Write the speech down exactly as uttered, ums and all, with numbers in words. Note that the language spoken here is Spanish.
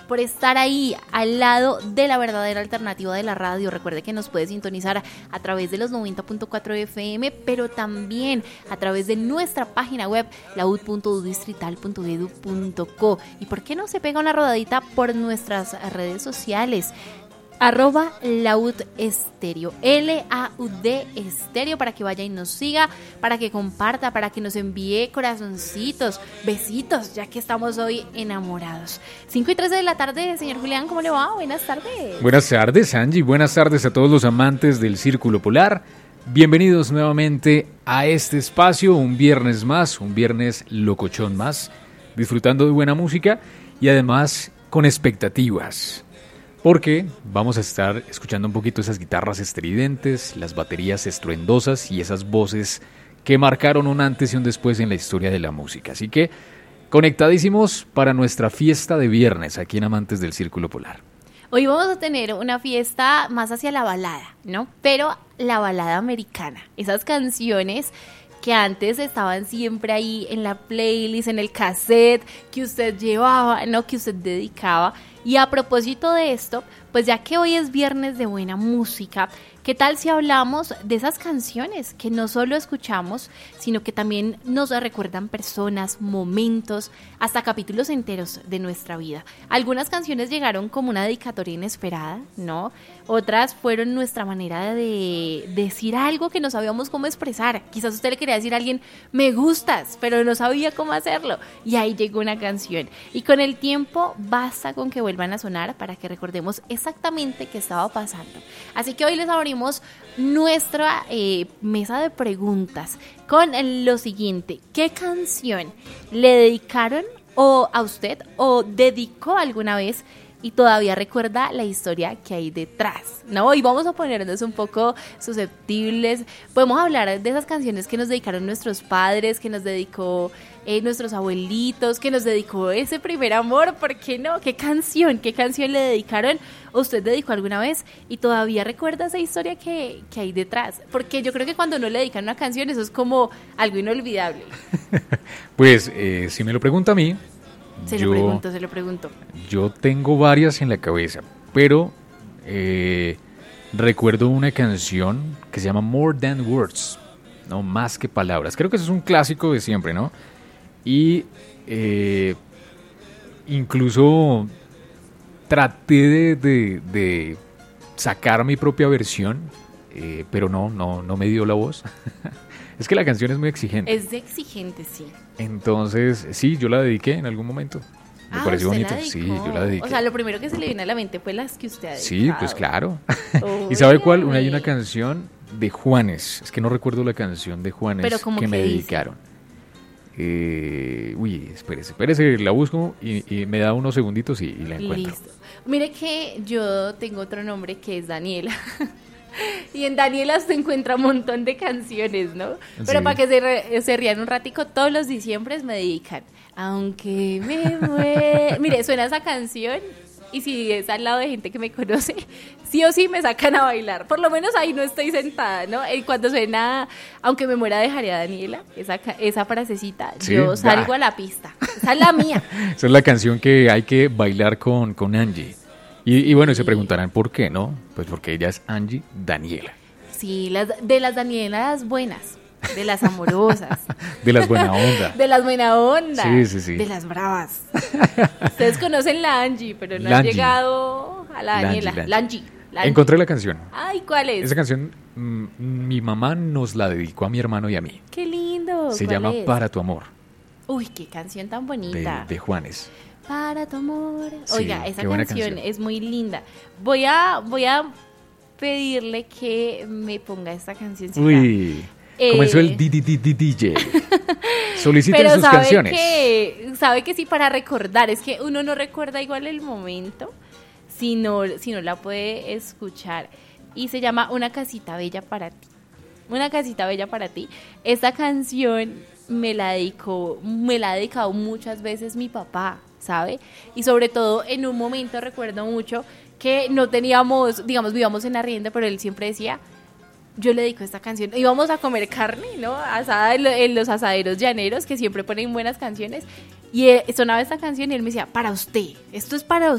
por estar ahí al lado de la verdadera alternativa de la radio. Recuerde que nos puede sintonizar a través de los noventa punto cuatro F M, pero también a través de nuestra página web laud punto udistrital punto edu punto co. ¿Y por qué no se pega una rodadita por nuestras redes sociales? Arroba Laud Estéreo, L A U D Estéreo, para que vaya y nos siga, para que comparta, para que nos envíe corazoncitos, besitos, ya que estamos hoy enamorados. cinco y trece de la tarde, señor Julián, ¿cómo le va? Buenas tardes. Buenas tardes, Angie, buenas tardes a todos los amantes del Círculo Polar. Bienvenidos nuevamente a este espacio, un viernes más, un viernes locochón más, disfrutando de buena música y además con expectativas. Porque vamos a estar escuchando un poquito esas guitarras estridentes, las baterías estruendosas y esas voces que marcaron un antes y un después en la historia de la música. Así que conectadísimos para nuestra fiesta de viernes aquí en Amantes del Círculo Polar. Hoy vamos a tener una fiesta más hacia la balada, ¿no? Pero la balada americana, esas canciones que antes estaban siempre ahí en la playlist, en el cassette que usted llevaba, ¿no? Que usted dedicaba. Y a propósito de esto, pues ya que hoy es viernes de buena música, ¿qué tal si hablamos de esas canciones que no solo escuchamos, sino que también nos recuerdan personas, momentos, hasta capítulos enteros de nuestra vida? Algunas canciones llegaron como una dedicatoria inesperada, ¿no? Otras fueron nuestra manera de decir algo que no sabíamos cómo expresar. Quizás usted le quería decir a alguien, me gustas, pero no sabía cómo hacerlo. Y ahí llegó una canción. Y con el tiempo basta con que vuelvan a sonar para que recordemos exactamente qué estaba pasando. Así que hoy les abrimos nuestra eh, mesa de preguntas con lo siguiente: ¿qué canción le dedicaron o a usted o dedicó alguna vez y todavía recuerda la historia que hay detrás, ¿no? Y vamos a ponernos un poco susceptibles. Podemos hablar de esas canciones que nos dedicaron nuestros padres, que nos dedicó eh, nuestros abuelitos, que nos dedicó ese primer amor. ¿Por qué no? ¿Qué canción? ¿Qué canción le dedicaron o usted dedicó alguna vez y todavía recuerda esa historia que, que hay detrás? Porque yo creo que cuando no le dedican una canción, eso es como algo inolvidable. Pues, eh, si me lo pregunta a mí, Se yo, lo pregunto, se lo pregunto. Yo tengo varias en la cabeza, pero eh, recuerdo una canción que se llama More Than Words, no más que palabras. Creo que eso es un clásico de siempre, ¿no? Y eh, incluso traté de, de, de sacar mi propia versión, eh, pero no, no, no me dio la voz. Es que la canción es muy exigente. Es de exigente, sí. Entonces, sí, yo la dediqué en algún momento. Me ah, pareció ¿usted bonita. la Sí, yo la dediqué. O sea, lo primero que se le viene a la mente fue las que usted ha dedicado. Sí, pues claro. ¿Y sabe cuál? Una, hay una canción de Juanes. Es que no recuerdo la canción de Juanes Pero como que me dice. dedicaron. Eh, uy, espérese, espérese, la busco y, y me da unos segunditos y, y la encuentro. Listo. Mire que yo tengo otro nombre que es Daniela. Y en Daniela se encuentra un montón de canciones, ¿no? Pero sí. para que se, re, se rían un ratico, todos los diciembres me dedican Aunque me muera. Mire, suena esa canción y si es al lado de gente que me conoce, sí o sí me sacan a bailar. Por lo menos ahí no estoy sentada, ¿no? Y cuando suena Aunque me muera dejaré a Daniela, esa, esa frasecita, sí, yo salgo ah. a la pista. Esa es la mía. Esa es la canción que hay que bailar con, con Angie. Y, y bueno, se preguntarán por qué, ¿no? Pues porque ella es Angie Daniela. Sí, las, de las Danielas buenas, de las amorosas. De las buena onda. De las buena onda. Sí, sí, sí. De las bravas. Ustedes conocen la Angie, pero no la han Angie. llegado a la Daniela. La Angie. La Angie. Encontré la canción. Ay, ¿cuál es? Esa canción, mmm, mi mamá nos la dedicó a mi hermano y a mí. Qué lindo. Se ¿Cuál llama es? Para tu amor. Uy, qué canción tan bonita. De, de Juanes. Para tu amor. Oiga, sí, esa canción, canción es muy linda. Voy a, voy a pedirle que me ponga esta canción. Uy, eh, comenzó el D D D D J. Soliciten pero sus sabe canciones. Que, sabe que sí, para recordar. Es que uno no recuerda igual el momento si no, si no la puede escuchar. Y se llama Una casita bella para ti. Una casita bella para ti. Esta canción me la dedicó, me la ha dedicado muchas veces mi papá, ¿sabe? Y sobre todo en un momento recuerdo mucho que no teníamos, digamos, vivíamos en arriendo, pero él siempre decía, yo le dedico esta canción. Íbamos a comer carne, ¿no? Asada en, lo, en los asaderos llaneros, que siempre ponen buenas canciones, y eh, sonaba esta canción y él me decía, para usted, esto es para usted.